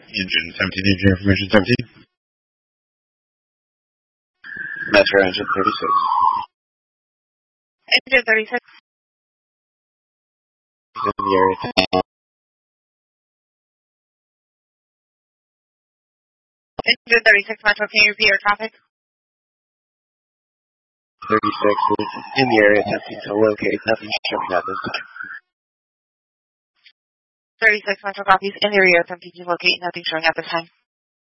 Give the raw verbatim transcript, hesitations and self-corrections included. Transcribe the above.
Engine seventeen, engine information seventeen. Metro engine thirty-six. Engine thirty-six. He's in the area. Engine thirty-six, Metro, can you repeat your traffic? thirty-six is in the area attempting to locate. Nothing showing at this time. thirty-six, Metro, copies. In the area attempting to locate. Nothing showing at this time.